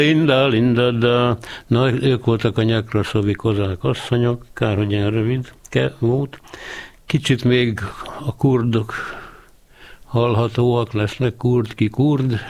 Linda, Linda, da. Na, ők voltak a nyakraszovi kozák asszonyok, kár, hogy ilyen rövid volt. Kicsit még a kurdok hallhatóak lesznek, kurd, ki kurd,